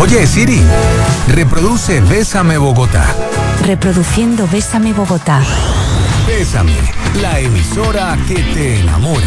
Oye, Siri, reproduce Bésame Bogotá. Reproduciendo Bésame Bogotá. Bésame, la emisora que te enamora.